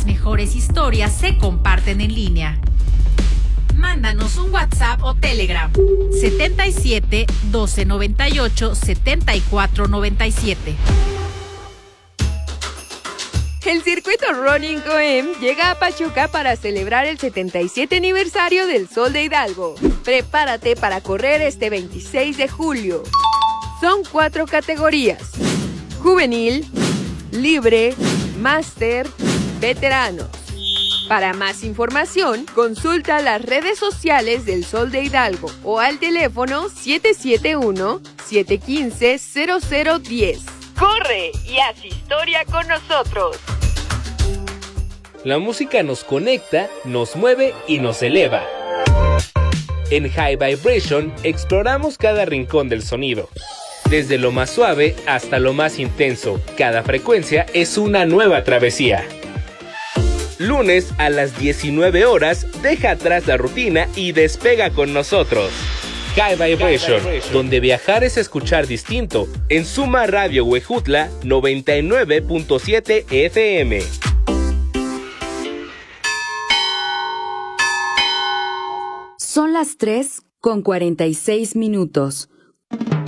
las mejores historias se comparten en línea. Mándanos un WhatsApp o Telegram 77 12 98 74 97. El circuito Running OEM llega a Pachuca para celebrar el 77 aniversario del Sol de Hidalgo. Prepárate para correr este 26 de julio. Son 4 categorías: juvenil, libre, máster, veteranos. Para más información, consulta las redes sociales del Sol de Hidalgo o al teléfono 771-715-0010. ¡Corre y haz historia con nosotros! La música nos conecta, nos mueve y nos eleva. En High Vibration exploramos cada rincón del sonido. Desde lo más suave hasta lo más intenso, cada frecuencia es una nueva travesía. Lunes a las 19 horas, deja atrás la rutina y despega con nosotros. High Vibration, donde viajar es escuchar distinto, en Suma Radio Huejutla 99.7 FM. Son las 3:46.